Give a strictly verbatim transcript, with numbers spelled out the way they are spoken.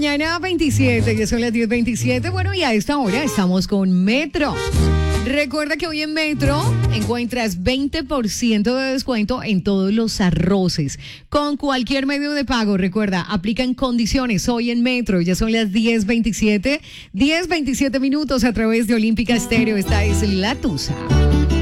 mañana, veintisiete, ya son las diez veintisiete. Bueno, y a esta hora estamos con Metro. Recuerda que hoy en Metro encuentras veinte por ciento de descuento en todos los arroces. Con cualquier medio de pago, recuerda, aplican condiciones hoy en Metro. Ya son las diez veintisiete. diez veintisiete minutos a través de Olímpica Estéreo. Esta es La Tusa.